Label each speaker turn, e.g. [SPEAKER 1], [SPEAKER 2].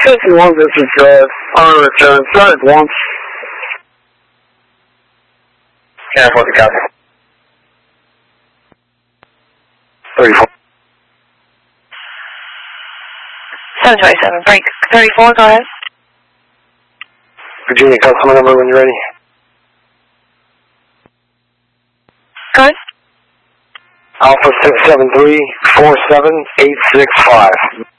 [SPEAKER 1] 51, this is on return. Start 1. Yeah, what the copy. 34.
[SPEAKER 2] 727, break 34, go ahead.
[SPEAKER 1] Virginia customer number when you're ready.
[SPEAKER 2] Go ahead.
[SPEAKER 1] Alpha 673-47865.